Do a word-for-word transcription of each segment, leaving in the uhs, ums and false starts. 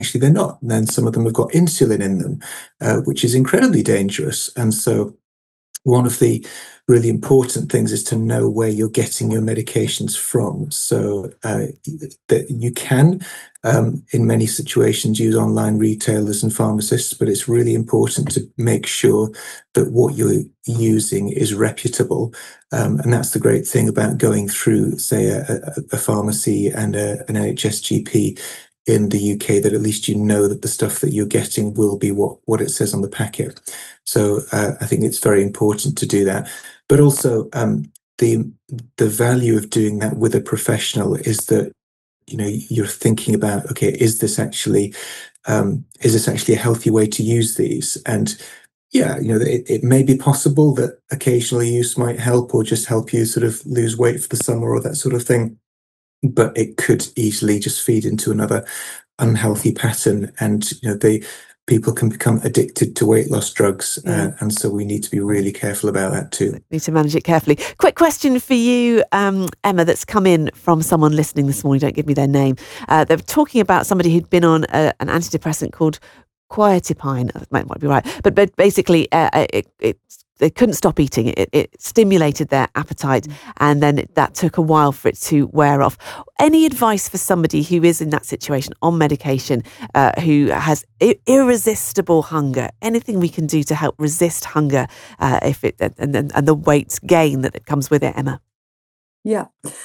actually they're not. And then some of them have got insulin in them, uh, which is incredibly dangerous. And so one of the really important things is to know where you're getting your medications from. So uh, that you can, um, in many situations, use online retailers and pharmacists, but it's really important to make sure that what you're using is reputable. Um, and that's the great thing about going through, say, a, a pharmacy and a, an N H S G P in the U K, that at least you know that the stuff that you're getting will be what, what it says on the packet. So uh, I think it's very important to do that. But also um, the the value of doing that with a professional is that, you know, you're thinking about, okay, is this actually um, is this actually a healthy way to use these? And yeah, you know, it, it may be possible that occasional use might help, or just help you sort of lose weight for the summer or that sort of thing. But it could easily just feed into another unhealthy pattern, and you know, they people can become addicted to weight loss drugs, yeah. uh, and so we need to be really careful about that too. Need to manage it carefully. Quick question for you, um, Emma, that's come in from someone listening this morning. Don't give me their name. Uh, they're talking about somebody who'd been on a, an antidepressant called Quietipine. That might, might be right, but but basically, uh, it, it's. They couldn't stop eating. It, it stimulated their appetite, mm. and then it, that took a while for it to wear off. Any advice for somebody who is in that situation on medication, uh, who has I- irresistible hunger? Anything we can do to help resist hunger, uh, if it and, and and the weight gain that comes with it, Emma? Yeah.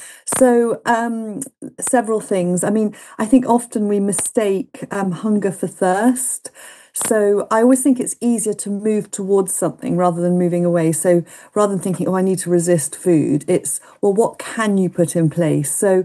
So um, several things. I mean, I think often we mistake um, hunger for thirst. So I always think it's easier to move towards something rather than moving away. So rather than thinking, oh, I need to resist food, it's, well, what can you put in place? So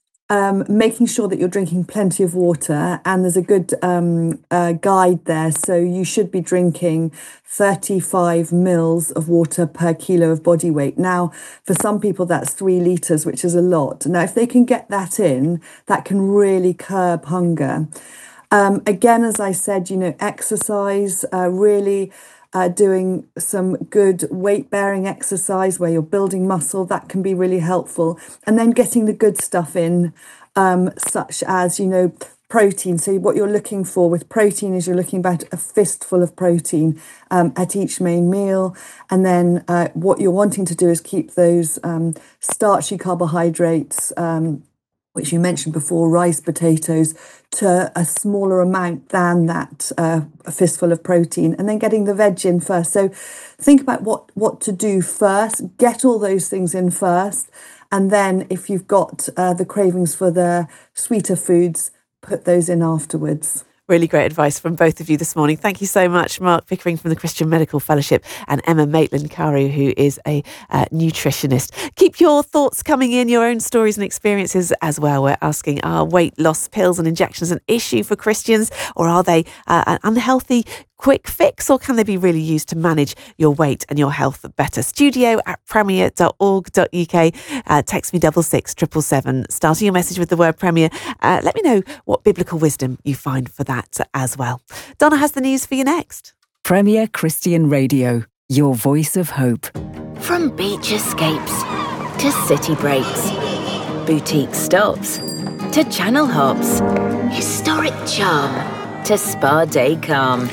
um, making sure that you're drinking plenty of water, and there's a good um, uh, guide there. So you should be drinking thirty-five mils of water per kilo of body weight. Now, for some people, that's three litres, which is a lot. Now, if they can get that in, that can really curb hunger. Um, again, as I said, you know, exercise, uh, really uh, doing some good weight-bearing exercise where you're building muscle, that can be really helpful. And then getting the good stuff in, um, such as, you know, protein. So what you're looking for with protein is you're looking about a fistful of protein um, at each main meal. And then uh, what you're wanting to do is keep those um, starchy carbohydrates, um, which you mentioned before, rice, potatoes, to a smaller amount than that uh, a fistful of protein, and then getting the veg in first. So think about what, what to do first, get all those things in first, and then if you've got uh, the cravings for the sweeter foods, put those in afterwards. Really great advice from both of you this morning. Thank you so much, Mark Pickering from the Christian Medical Fellowship and Emma Maitland-Carew, who is a uh, nutritionist. Keep your thoughts coming in, your own stories and experiences as well. We're asking, are weight loss pills and injections an issue for Christians, or are they uh, an unhealthy quick fix, or can they be really used to manage your weight and your health better? Studio at premier dot org dot uk. Uh, text me double six triple seven, starting your message with the word Premier. Uh, let me know what biblical wisdom you find for that as well. Donna has the news for you next. Premier Christian Radio, your voice of hope. From beach escapes to city breaks, boutique stops to channel hops, historic charm to spa day calm.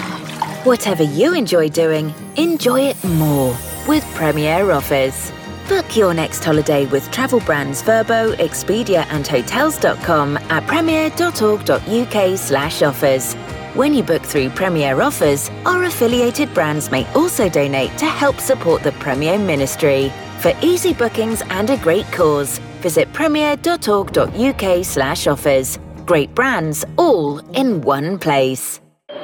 Whatever you enjoy doing, enjoy it more with Premier Offers. Book your next holiday with travel brands Vrbo, Expedia and Hotels dot com at premier dot org dot uk slash offers. When you book through Premier Offers, our affiliated brands may also donate to help support the Premier ministry. For easy bookings and a great cause, visit premier dot org dot uk slash offers. Great brands all in one place.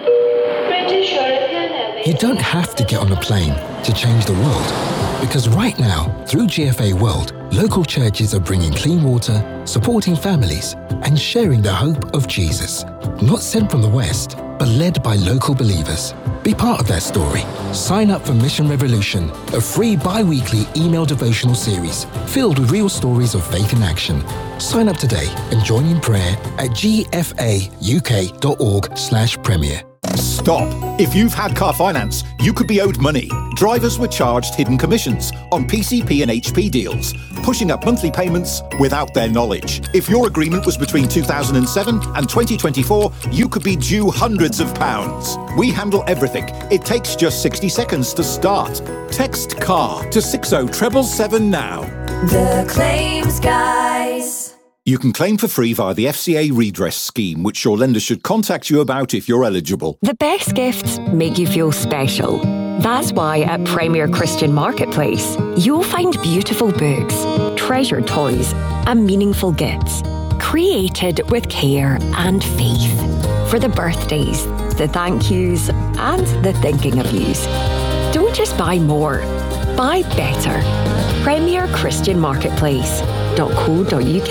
You don't have to get on a plane to change the world, because right now, through G F A World, local churches are bringing clean water, supporting families, and sharing the hope of Jesus. Not sent from the West, but led by local believers. Be part of that story. Sign up for Mission Revolution, a free bi-weekly email devotional series filled with real stories of faith in action. Sign up today and join in prayer at g f a u k dot org slash premier. Stop. If you've had car finance, you could be owed money. Drivers were charged hidden commissions on P C P and H P deals, pushing up monthly payments without their knowledge. If your agreement was between two thousand seven and twenty twenty-four, you could be due hundreds of pounds. We handle everything. It takes just sixty seconds to start. Text CAR to six oh seven seven now. The Claims Guys. You can claim for free via the F C A redress scheme, which your lender should contact you about if you're eligible. The best gifts make you feel special. That's why at Premier Christian Marketplace, you'll find beautiful books, treasured toys, and meaningful gifts, created with care and faith. For the birthdays, the thank yous, and the thinking of yous. Don't just buy more, buy better. Premier Christian Marketplace. .co.uk.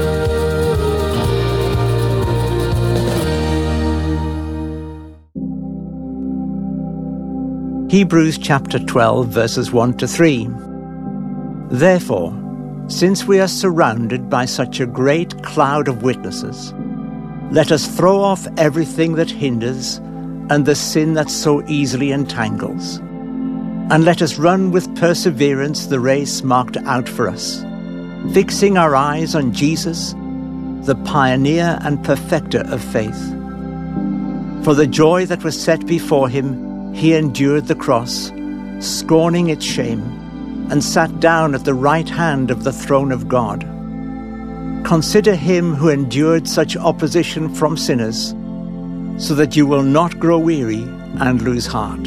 Hebrews chapter twelve, verses one to three. Therefore, since we are surrounded by such a great cloud of witnesses, let us throw off everything that hinders and the sin that so easily entangles, and let us run with perseverance the race marked out for us, fixing our eyes on Jesus, the pioneer and perfecter of faith. For the joy that was set before him, he endured the cross, scorning its shame, and sat down at the right hand of the throne of God. Consider him who endured such opposition from sinners, so that you will not grow weary and lose heart.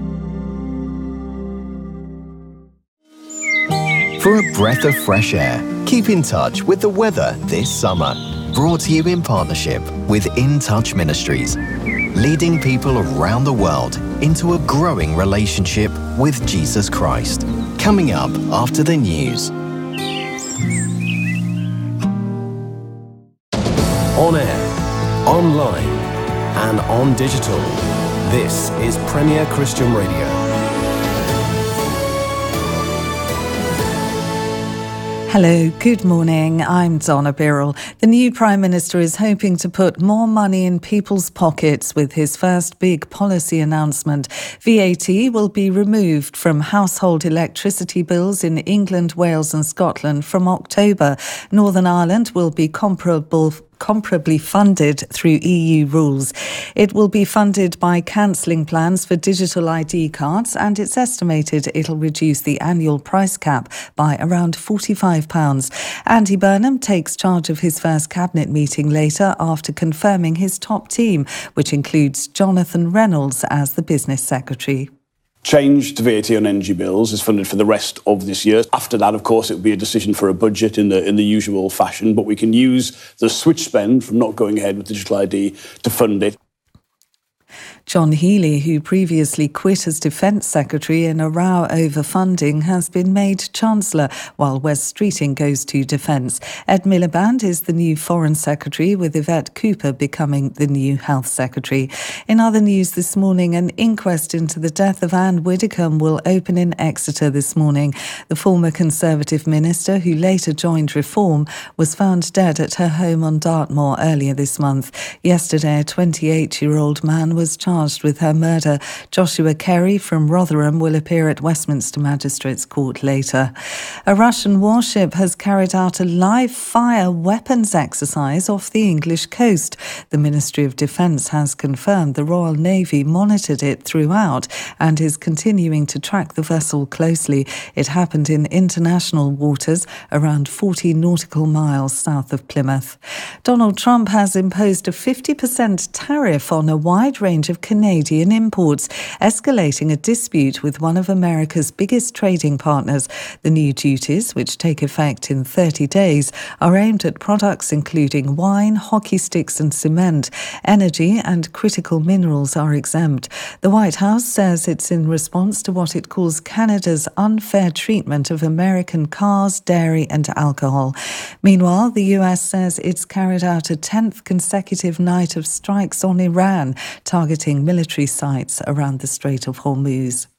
For a breath of fresh air, keep in touch with the weather this summer. Brought to you in partnership with In Touch Ministries, leading people around the world into a growing relationship with Jesus Christ. Coming up after the news. On air, online, and on digital. This is Premier Christian Radio. Hello, good morning. I'm Donna Birrell. The new Prime Minister is hoping to put more money in people's pockets with his first big policy announcement. V A T will be removed from household electricity bills in England, Wales and Scotland from October. Northern Ireland will be comparable comparably funded through E U rules. It will be funded by cancelling plans for digital I D cards, and it's estimated it'll reduce the annual price cap by around forty-five pounds. Andy Burnham takes charge of his first cabinet meeting later after confirming his top team, which includes Jonathan Reynolds as the business secretary. Change to V A T on energy bills is funded for the rest of this year. After that, of course, it will be a decision for a budget in the in the usual fashion, but we can use the switch spend from not going ahead with digital I D to fund it. John Healey, who previously quit as Defence Secretary in a row over funding, has been made Chancellor, while Wes Streeting goes to Defence. Ed Miliband is the new Foreign Secretary, with Yvette Cooper becoming the new Health Secretary. In other news this morning, an inquest into the death of Anne Widdecombe will open in Exeter this morning. The former Conservative minister, who later joined Reform, was found dead at her home on Dartmoor earlier this month. Yesterday, a twenty-eight-year-old man was charged with her murder. Joshua Kerry from Rotherham will appear at Westminster Magistrates Court later. A Russian warship has carried out a live-fire weapons exercise off the English coast. The Ministry of Defence has confirmed the Royal Navy monitored it throughout and is continuing to track the vessel closely. It happened in international waters around forty nautical miles south of Plymouth. Donald Trump has imposed a fifty percent tariff on a wide range of Canadian imports, escalating a dispute with one of America's biggest trading partners. The new duties, which take effect in thirty days, are aimed at products including wine, hockey sticks and cement. Energy and critical minerals are exempt. The White House says it's in response to what it calls Canada's unfair treatment of American cars, dairy and alcohol. Meanwhile, the U S says it's carried out a tenth consecutive night of strikes on Iran, targeting military sites around the Strait of Hormuz.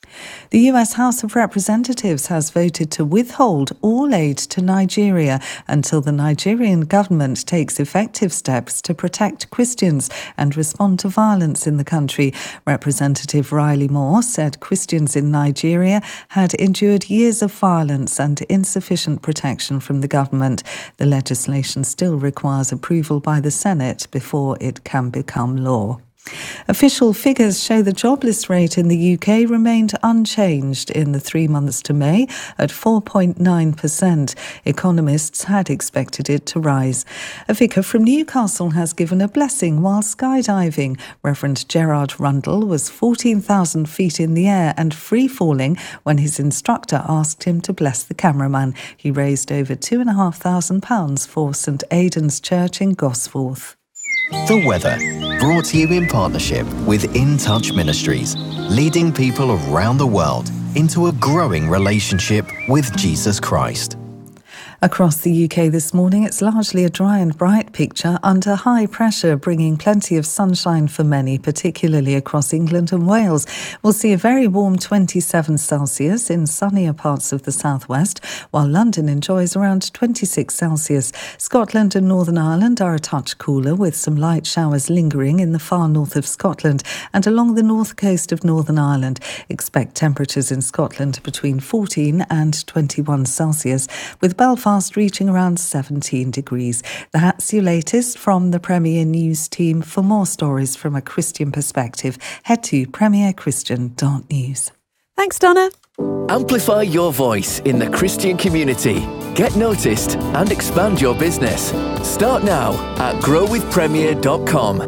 The U S House of Representatives has voted to withhold all aid to Nigeria until the Nigerian government takes effective steps to protect Christians and respond to violence in the country. Representative Riley Moore said Christians in Nigeria had endured years of violence and insufficient protection from the government. The legislation still requires approval by the Senate before it can become law. Official figures show the jobless rate in the U K remained unchanged in the three months to May at four point nine percent. Economists had expected it to rise. A vicar from Newcastle has given a blessing while skydiving. Reverend Gerard Rundle was fourteen thousand feet in the air and free-falling when his instructor asked him to bless the cameraman. He raised over two thousand five hundred pounds for St Aidan's Church in Gosforth. The weather, brought to you in partnership with In Touch Ministries, leading people around the world into a growing relationship with Jesus Christ. Across the U K this morning, it's largely a dry and bright picture under high pressure, bringing plenty of sunshine for many, particularly across England and Wales. We'll see a very warm twenty-seven Celsius in sunnier parts of the southwest, while London enjoys around twenty-six Celsius. Scotland and Northern Ireland are a touch cooler, with some light showers lingering in the far north of Scotland and along the north coast of Northern Ireland. Expect temperatures in Scotland between fourteen and twenty-one Celsius, with Belfast reaching around seventeen degrees. That's your latest from the Premier News team. For more stories from a Christian perspective, head to premier christian dot news. Thanks, Donna. Amplify your voice in the Christian community. Get noticed and expand your business. Start now at grow with premier dot com.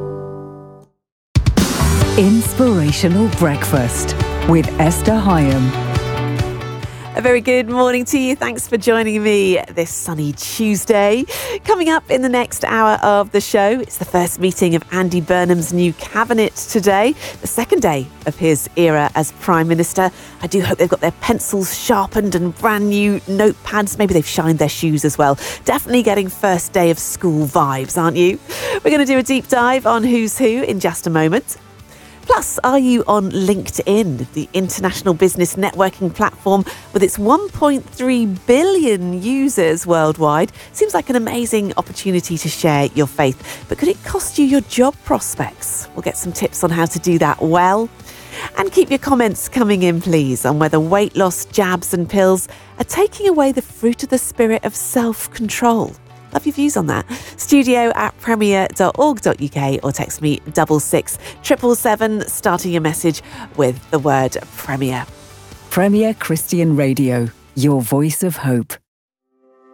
Inspirational Breakfast with Esther Hyam. A very good morning to you. Thanks for joining me this sunny Tuesday. Coming up in the next hour of the show, it's the first meeting of Andy Burnham's new cabinet today, the second day of his era as Prime Minister. I do hope they've got their pencils sharpened and brand new notepads. Maybe they've shined their shoes as well. Definitely getting first day of school vibes, aren't you? We're going to do a deep dive on Who's Who in just a moment. Plus, are you on LinkedIn, the international business networking platform with its one point three billion users worldwide? Seems like an amazing opportunity to share your faith, but could it cost you your job prospects? We'll get some tips on how to do that well. And keep your comments coming in, please, on whether weight loss jabs and pills are taking away the fruit of the spirit of self-control. Love your views on that. Studio at premier dot org dot uk or text me double six triple seven, starting your message with the word Premier. Premier Christian Radio, your voice of hope.